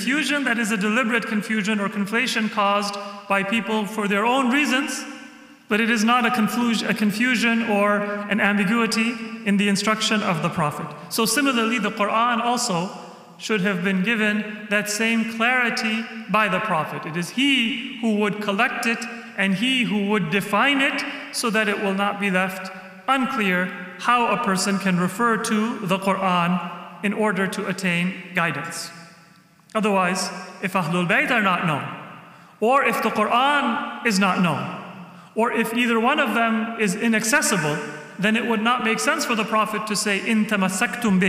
confusion that is a deliberate confusion or conflation caused by people for their own reasons, but it is not a confusion or an ambiguity in the instruction of the Prophet. So similarly, the Quran also should have been given that same clarity by the Prophet. It is he who would collect it and he who would define it so that it will not be left unclear how a person can refer to the Quran in order to attain guidance. Otherwise, if Ahlul Bayt are not known, or if the Quran is not known, or if either one of them is inaccessible, then it would not make sense for the Prophet to say, "In tamassaktum bih."